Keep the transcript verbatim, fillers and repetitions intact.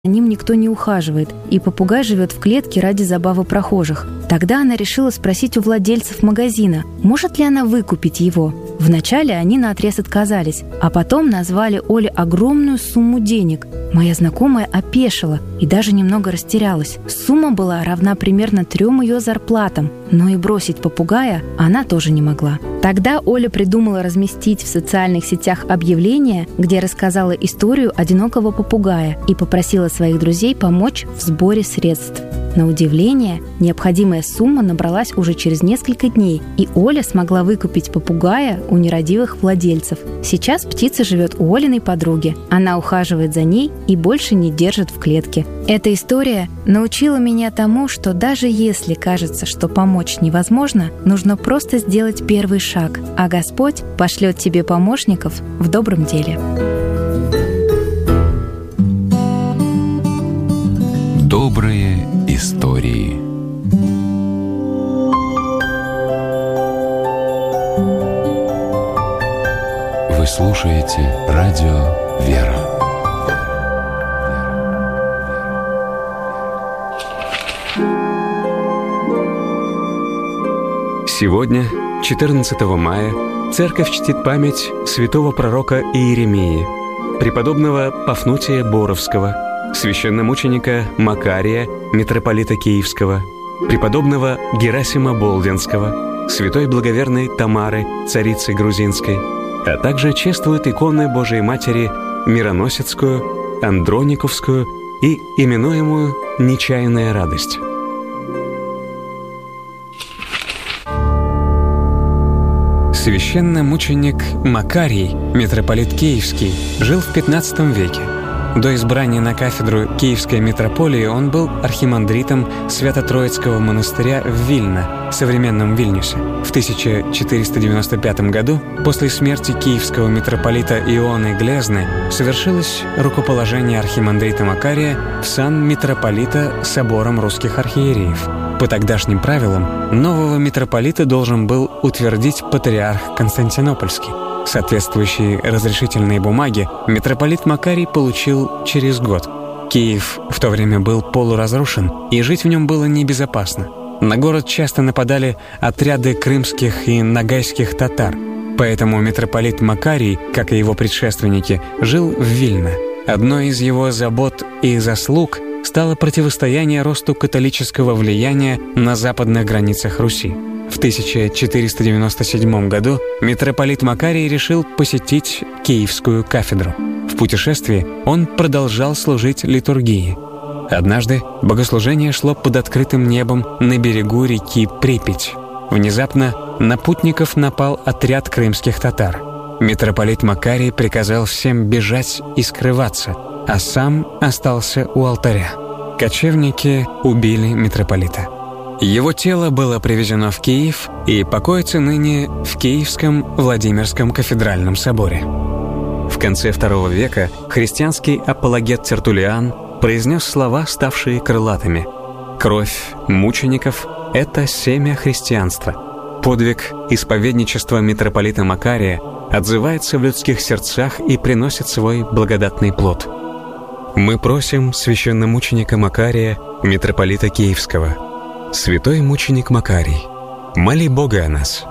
ним никто не ухаживает, и попугай живет в клетке ради забавы прохожих. Тогда она решила спросить у владельцев магазина, может ли она выкупить его. Вначале они наотрез отказались, а потом назвали Оле огромную сумму денег. Моя знакомая опешила и даже немного растерялась. Сумма была равна примерно трем ее зарплатам, но и бросить попугая она тоже не могла. Тогда Оля придумала разместить в социальных сетях объявление, где рассказала историю одинокого попугая и попросила своих друзей помочь в сборе средств. На удивление, необходимая сумма набралась уже через несколько дней, и Оля смогла выкупить попугая у нерадивых владельцев. Сейчас птица живет у Олиной подруги. Она ухаживает за ней и больше не держит в клетке. Эта история научила меня тому, что даже если кажется, что помочь невозможно, нужно просто сделать первый шаг, а Господь пошлет тебе помощников в добром деле. Добрые истории. Вы слушаете радио «Вера». Сегодня, четырнадцатого мая, Церковь чтит память святого пророка Иеремии, преподобного Пафнутия Боровского, священномученика Макария, митрополита Киевского, преподобного Герасима Болдинского, святой благоверной Тамары, царицы грузинской, а также чествуют иконы Божией Матери Мироносицкую, Андрониковскую и именуемую «Нечаянная радость». Священномученик Макарий, митрополит Киевский, жил в пятнадцатом веке. До избрания на кафедру Киевской митрополии он был архимандритом Свято-Троицкого монастыря в Вильно, современном Вильнюсе. В тысяча четыреста девяносто пятом году, после смерти киевского митрополита Ионы Глезны, совершилось рукоположение архимандрита Макария в сан митрополита собором русских архиереев. По тогдашним правилам, нового митрополита должен был утвердить патриарх Константинопольский. Соответствующие разрешительные бумаги митрополит Макарий получил через год. Киев в то время был полуразрушен, и жить в нем было небезопасно. На город часто нападали отряды крымских и ногайских татар. Поэтому митрополит Макарий, как и его предшественники, жил в Вильно. Одной из его забот и заслуг стало противостояние росту католического влияния на западных границах Руси. В тысяча четыреста девяносто седьмом году митрополит Макарий решил посетить Киевскую кафедру. В путешествии он продолжал служить литургии. Однажды богослужение шло под открытым небом на берегу реки Припять. Внезапно на путников напал отряд крымских татар. Митрополит Макарий приказал всем бежать и скрываться, а сам остался у алтаря. Кочевники убили митрополита. Его тело было привезено в Киев и покоится ныне в Киевском Владимирском кафедральном соборе. В конце второго века христианский апологет Тертуллиан произнес слова, ставшие крылатыми: «Кровь мучеников – это семя христианства». Подвиг исповедничества митрополита Макария отзывается в людских сердцах и приносит свой благодатный плод. Мы просим священномученика Макария, митрополита Киевского: «Святой мученик Макарий, моли Бога о нас».